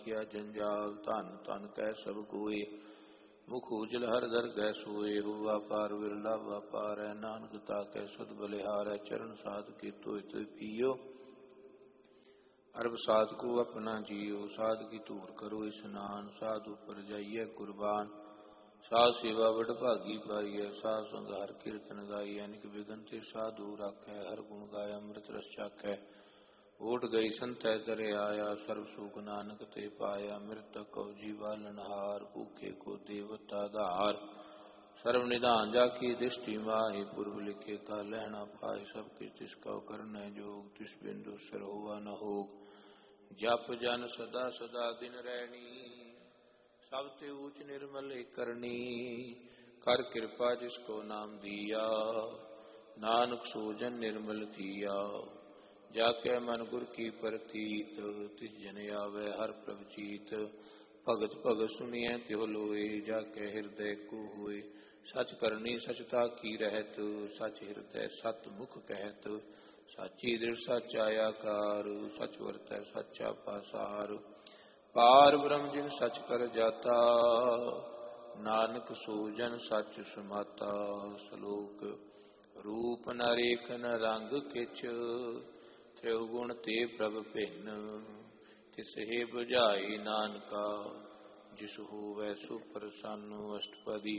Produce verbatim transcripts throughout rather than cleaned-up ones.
किया जंजाल धन तन कह सब कोय मुख उजल हर दर गै सोए हुआ पार विरला व्यापार है नानक ताकै सुध बलिहार है चरण साध के तोय तोय पियो अरब साध को अपना जियो साध की धूर करो स्नान साधु पर जाइए कुर्बान साध सेवा बड़ भागी पाई है साध संग हर कीर्तन गाई अनिक विघन ते साधु राखै हर गुण गाय अमृत रस चाखै ओट गई संतै करे आया सर्व सुख नानक ते पाया मृतक कौ जीवालनहार भूखे को देवता धार सर्व निधान जाकी दृष्टि माहि पूर्व लिखे का लहना पाए सब किस तिसका करन जोग तिस बिंदु सर हुआ न होग जप जन सदा सदा दिन रैनी सब ते ऊच निर्मल करनी कर कृपा जिसको नाम दिया नानक सोजन निर्मल थिया जाके मन गुर की प्रतीत तिस जन आवे हर प्रभचीत भगत भगत सुनिए त्यो लोए जाके हृदय को होए सच करनी सचता की रहत सच हृदय सत मुख कहत साची दृढ़ सच आयाकार सच वर्त सच्चा पासार पार ब्रह्म जिन सच कर जाता नानक सोजन सच समाता श्लोक रूप न रेख न रंग किच त्रिगुण ते प्रभ भिन्न तिस हे बुझाई नानका जिस होवै सो प्रसन्न अष्टपदी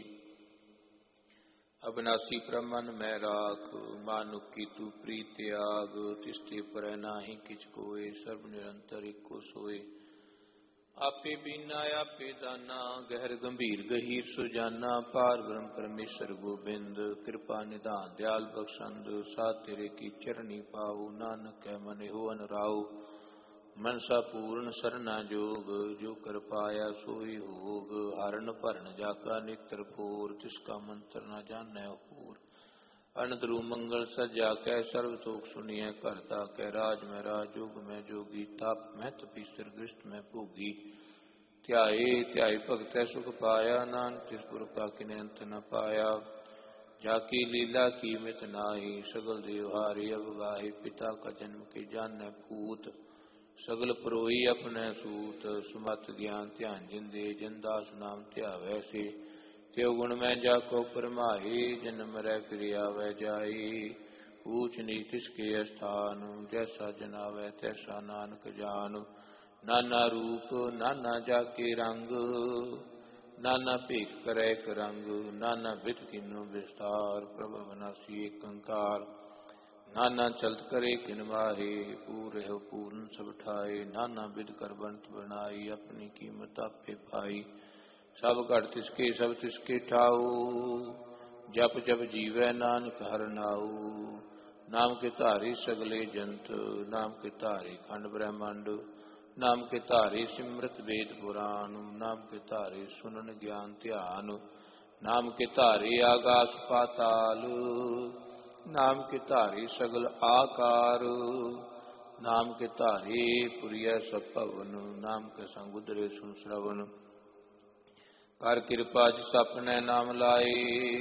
अविनाशी प्रमन मैं राख मानुक की तू प्रीत त्याग तिस्ते पर नाही किच कोय सर्व निरंतर एको सोए आपे बीना आपे दाना गहर गंभीर गहीर सुजाना पार ब्रह्म परमेश्वर गोबिंद कृपा निधान दयाल बख्शंद साथ तेरे की चरणी पाऊ नानक कै मन हो अनुराऊ मनसा पूर्ण सरना जोग जो कर पाया सोई होग हरण भरण जाका नेत्र फोर तिसका मंत्र न जानै होर अनंतरू मंगल सज्जा कै सर्व तोख सुनिए करता कै राज में राज जोग में जोगी ताप में तपीसर गृष्ट में भोगी ध्याए ध्याय भगत सुख पाया नानक तिसपुर का किने अंत न पाया जाकी लीला की मित नाही सगल देवहारी अब गाहे पिता का जन्म के जान पूत सगल परोई अपने सूत सुमत ज्ञान ध्यान जिंदे जिंदास नाम ध्यावै से त्यो गुण में जाको परमाही जन्म रै फिर आवे जाई ऊच नीच तिसके स्थान जैसा जनावै तैसा नानक जान नाना रूप नाना जाके रंग नाना भेख करे एक रंग नाना बित किन्नो विस्तार प्रभ अविनाशी एक अंकार नाना चलत करे किन माहे पूरे हो पूर्ण सब ठाए नाना बिद कर बंत बनाई अपनी कीमत आपे पाई सब घट तिसके सब तिसके ठाऊ जप जप जीवै नानक हर नाऊ नाम के धारी सगले जंत नाम के धारी खंड ब्रह्मांड नाम के धारी सिमरत वेद पुराण नाम के धारी सुनन ज्ञान ध्यान नाम के धारी आकाश पाताल नाम के धारी सगल आकार नाम के धारी पुरिया सब भवन नाम के संग उदरे सुन श्रवण कर कृपा जिस अपने नाम लाए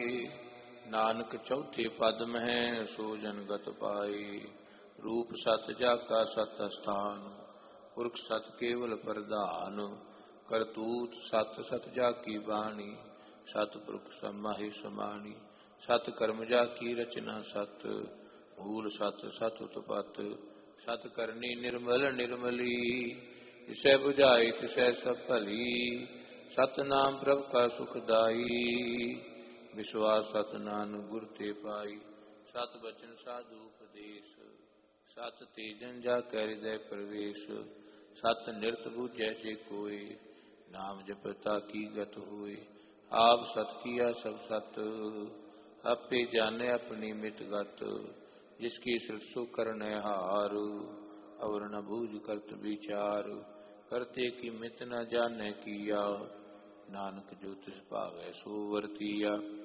नानक चौथे पद में सोजन गत पाए रूप सत जाका सत स्थान पुरख सत केवल प्रधान करतूत सत सत जाकी बाणी सतपुरुख समाहि समाणी सत कर्म जाकी रचना सत मूल सत सत उत्पत सत करनी निर्मल निर्मली तिसै बुझाई तिसै सब भली सतनाम प्रभ का सुखदाई विश्वास सतनाम गुर ते पाई सत बचन साधु उपदेश सत तेजन जा कर हृदय प्रवेश सत निरत बूझै जे कोय नाम जपता की गत होए आप सत किया सब सत आपे जाने अपनी मित गत जिसकी सृसु करने हार और न बूझ करत विचार करते की मित न जाने किया नानक जो तिस भावै सो वर्तिया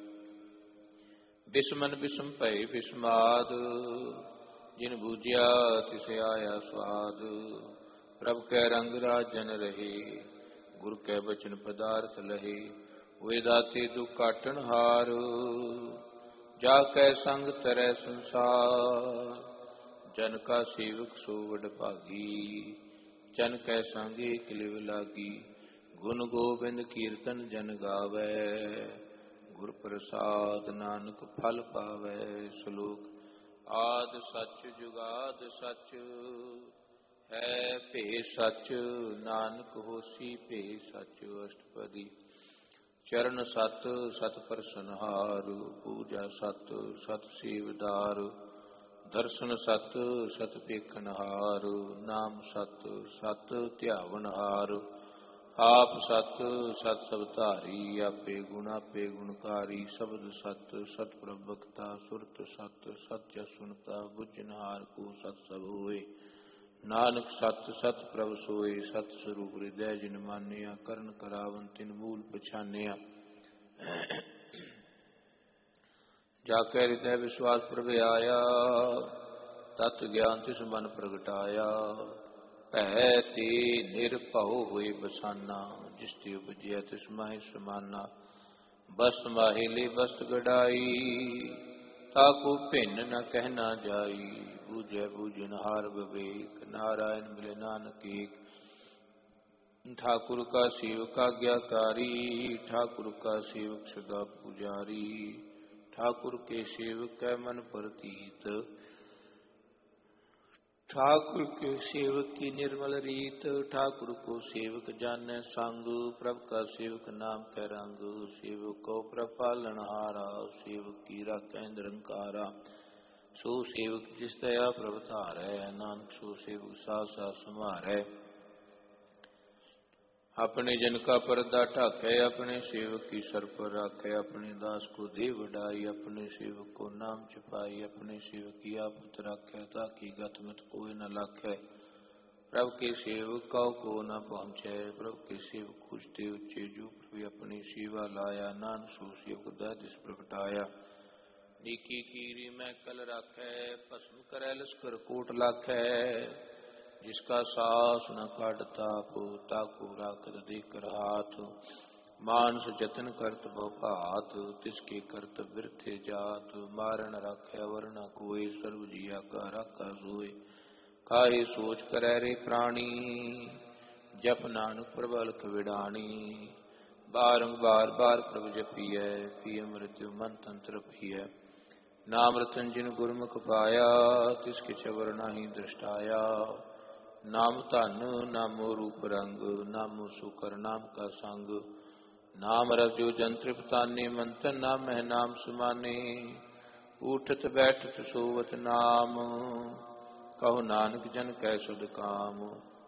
बिस्मन बिस्म भय बिस्माद जिन बूझिया तिसे आया स्वाद प्रभ कै रंग राजन रहे गुर कै बचन पदार्थ लहे वे दाते दुख काटन हार जाकै संग तरह संसार जन का सेवक सो वड भागी जन कै संगे किलिव लागी। गुण गोबिंद कीर्तन जन गावै, गुर प्रसाद नानक फल पावै। श्लोक। आद सच जुगाद सच, है भे सच, नानक होसी भे सच। अष्टपदी। चरण सत सत प्रसनहार, पूजा सत सत सेवदार। दर्शन सत सत पेखनहार, नाम सत सत ध्यावनहार। आप सत सत सबधारी, आपे गुण आपे गुणकारी। शब्द सत सत प्रवक्ता, सुरत सत सत जस सुनता। बुझनहार को सत सब होए, नानक सत सत प्रभ सोए। सत स्वरूप हृदय जिन मानिया, करण करावन तिन मूल पछानिया। जाके हृदय विश्वास प्रभयाया, तत् ज्ञान तिस मन प्रगटाया। भै ते निरभउ होए बसाना, जिसते उपजया तिस माहि समाना। बस्त माहि ले बस्त गड़ाई, ताको भिन्न न कहना जाई। बूझै बूझनहार विवेक, नारायण मिले नानक एक। ठाकुर का सेवक आज्ञाकारी, ठाकुर का सेवक सदा पुजारी। ठाकुर के सेवक कै मन प्रतीत, ठाकुर के सेवक की निर्मल रीत। ठाकुर को सेवक जाने संग, प्रभ का सेवक नाम कै रंग। सेवक को प्रभ पालनहारा, सेवक की राखै निरंकारा। सो सेवक जिस दया प्रभ धारै, नानक सो सेवक सास सास संभारै। अपने जन का पर्दा ढाकै, अपने सेवक की सर पर राखै। अपने दास को दे वडाई, अपने सेवक को नाम छिपाई। अपने सेवक की आफत राखै, ताकि गत मत कोई न लाखै। प्रभु के सेवक कौ को न पहुँचै, प्रभु के सेवक खुजते उच्चे। जो प्रभु अपनी सेवा लाया, नानक सो सेवक दह दिस प्रगटाया। नीकी कीरी मैं कल राखै, भस्म करै लश्कर कोट लाखै। जिसका सास न काट ताप, ताको राखत देकर हाथ। मानस जतन करत बहु भात, तिसके करत बिरथे जात। मारन राखै अवर न कोय, सर्व जिया का राखा सोय। काहे सोच करै रे प्राणी, जप नानक प्रबल कविडानी। बारंबार बार प्रभ जपियै, पिय मृत्यु मन तंत्र पिय। नाम रतन जिन गुरमुख पाया, तिसके चवर नाही दृष्टाया। नाम धन नामो रूप रंग, नामो सुकर नाम का संग। नाम रजो जन तृप्ताने, मंतन नाम है नाम सुमाने। उठत बैठत सोवत नाम, कहो नानक जन कै सुध काम।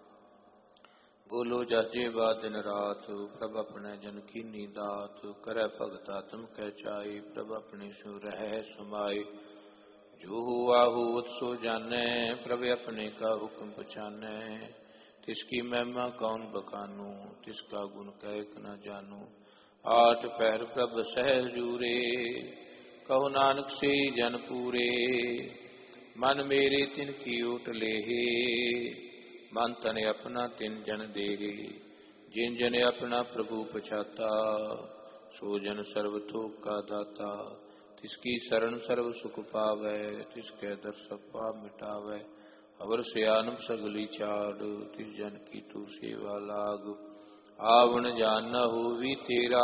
बोलो जजे बा दिन रात, प्रभ अपने जन कीनी दात। करै भगत आत्म कै चाई, प्रभ अपने सु रह समाए। जो हुआ होवत सो जानै, प्रभ अपने का हुक्म पछानै। तिसकी महिमा कौन बखानू, तिसका गुण कैक न जानू। आठ पैर प्रभ सहज जूरे, कहो नानक से जन पूरे। मन मेरे तिन की ओट लेहे, मन तन अपना तिन जन देहे। जिन जन अपना प्रभु पछाता, सो जन सर्व थोक का दाता। तिसकी शरण सर्व सुख पावै, तिसके दर सब पाप मिटावै। अवर सियानम सगली चाड़, तिस जन की तू सेवा लाग। आवन जान न होवी तेरा,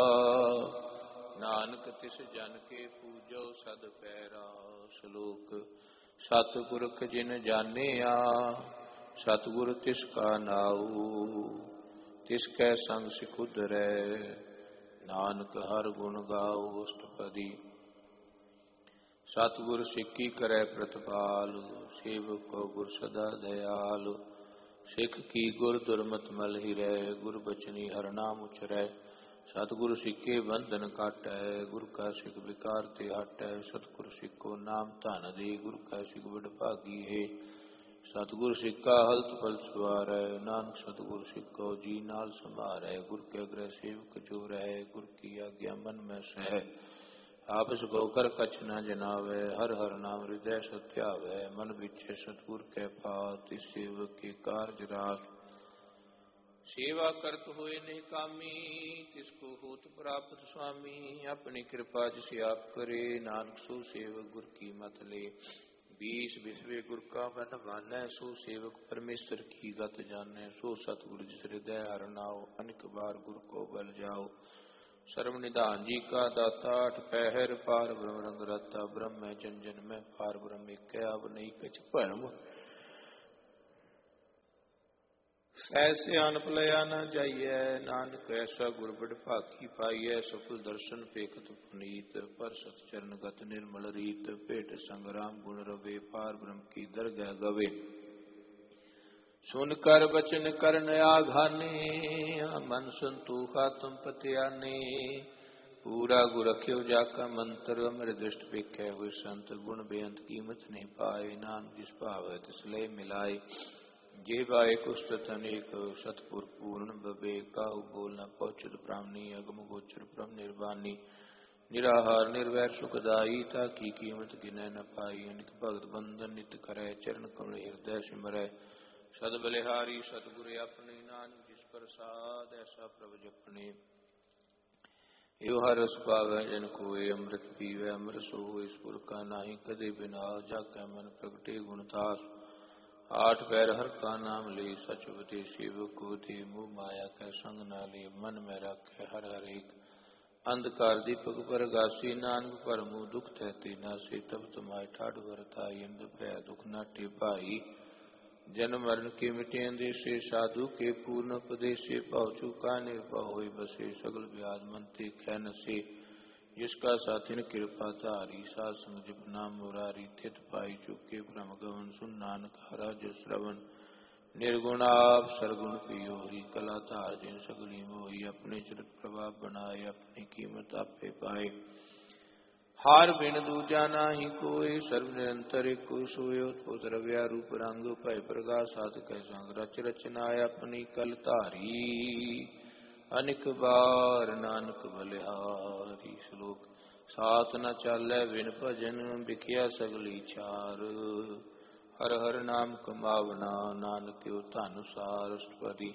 नानक तिस जन के पूजो सद पैरा। श्लोक। सतपुरख जिन जानिया, सतगुर तिसका नाऊ। तिसकै संग सिख उधरै, नानक हर गुण गाओ। अष्टपदी। सतगुर सिक्की करै प्रतिपाल, सेवक को गुर सदा दयाल। सिख की गुर दुर्मत मल हिरै, गुर बचनी हर नाम उचरै। सतगुर सिक्के बंधन काटै, गुर का सिख विकार ते हटै। सतगुर सिक्को नाम धन दे, गुर का सिख बड़ भागी है। सतगुर सिक्का हलत पल सवारै, नानक सतगुर सिक्को जी नाल संभारै। गुर के ग्रह सेवक जो रहै, गुर की आज्ञा मन में सह। आपस गोकर कछ न जनावै, हर हर नाम हृदय सत्यावै। मन बिछे सतगुर कै पात, तिस सेवक के कारज रास। सेवा करत होए निकामी, तिसको होत प्राप्त स्वामी। अपनी कृपा जिसे आप करे, नानक सो सेवक गुर की मत ले। बीस विश्वे गुर का बन मानै, सो सेवक परमेश्वर की गत जानै। सो सतगुरु जिस हृदय हर नाओ, अनेक बार गुर को बल जाओ। सर्व निधान जी का दाता, अठ पहर पार ब्रह्म रंग रता। ब्रह्म में जन जन में पार ब्रह्म एक, अब नहीं कछ भरम। ऐसे अन पलया न जाइए, नानक ऐसा गुर बड़ भागी पाइए। सफल दर्शन पेखत पुनीत, पर सत चरण गत निर्मल रीत। भेट संग्राम गुण रवे, पार ब्रह्म की दरगह गवे। सुन कर बचन करन आघाने, मन संतोख आत्म पत्याने। पूरा गुर रख्यो जाका मंत्र, अमर दृष्ट पेखे हुए संत। गुण बेअंत कीमत नहीं पाए, नानक जिस भावै तिस लय मिलाए। जे बाए कुस्तत अनेक, सतपुर पूर्ण बबे। काहू बोल न पहुँचत ब्राह्मणी, अगम गोचर ब्रह्म निर्वाणी। निराहार निर्वैर सुखदाई, ताकी कीमत गिनै न पाई। अनिक भगत बंधन नित करै, चरण कमल हृदय सिमरै। सद बलिहारी सतगुर अपने, नानक जिस प्रसाद ऐसा प्रभ जपने। यो हर रस पावै जन कोय, अमृत पीवै अमर सोय। इस पुर का नाही कदे बिनाश, जाकै मन प्रगटे गुणदास। आठ पैर हर का नाम ले, सच उपदेश सेवक को दे। मोह माया कै संग न ले, मन में रखे हर हर एक। अंधकार दीपक परगासी, नानक परमु दुख थैते नासे। तब तुम्हारे ठाठ भरताई, अंध भय दुख नाटे भाई। जन्म मरण के मिटे अंदेशे, साधु के पूर्ण उपदेशे। पाव चूका निर्भव होय बसे, सगल व्याज मनते खे नसे। जिसका साथिन कृपा धारी, साध संग जप नाम मुरारी। थित पाई चुके भ्रम गवन, सुन नानक हरा जो श्रवण। निर्गुण आप सरगुण पियोरी, कला धार जिन सगली मोही। अपने चरित प्रभाव बनाए, अपनी कीमत आपे पाए। हार बिन दूजा नाही कोई, सर्व निरंतर एको सोय। उत्पोत रव्या रूप रंग, भय प्रकाश साध कै संग। रच रचनाय अपनी कल धारी, अनिक बार नानक बलिहारी। श्लोक साथ न चालै बिन भजन, बिखिया सगली चार। हर हर नाम कमावना, नानक यो धन सार। अष्टपदी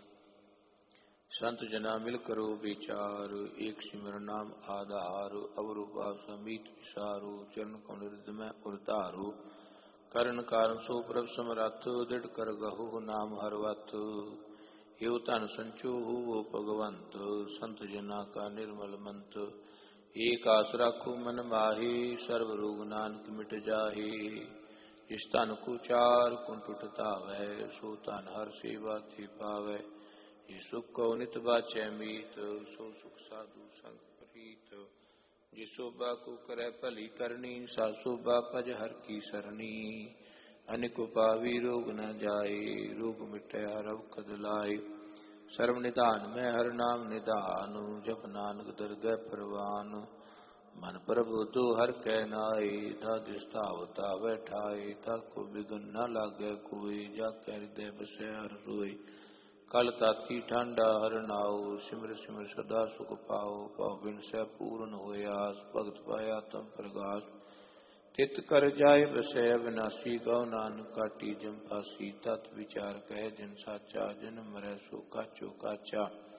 संत जना मिल करो विचार, एक सिमर नाम आधार। अवर उपास समीत विसारो, चरण कमल हृदय में उरतारो। करण कारण सो प्रभ समरथ, दृढ़ कर गहु नाम हरवत। यो धन संचो हो भगवंत, संत जना का निर्मल मंत। एक आस राखो मन माहे, सर्व रोग नानक मिट जाहे। जिस धन को चार कुंठ धावै, सो धन हर सेवा थी पावै। ये सुख को नित बाचै मीत, सो सुख साधु संग प्रीत। जिस शोभा को करे भली करनी, सा शोभा पज हर की सरनी। अनिक पावी रोग न जाए, रोग मिटे हर औखद लाए। सर्व निधान में हर नाम निधान, जप नानक दरगह परवान। मन प्रभु दो हर कै नाए, दादिस धावता बैठाए। ताको बिघन न लागे कोई, जाके हृदय बसे हर सोई। कल ताती ठांडा हर नाओ, सिमर सिमर सदा सुख पाओ। पाव बिन से पूर्ण होय आस, भगत पाया तम प्रगास। तित कर जाय बसै अविनाशी, गौ नानक काटी जम फासी। तत् विचार कह जन साचा, जन मरै सो काचो काचा।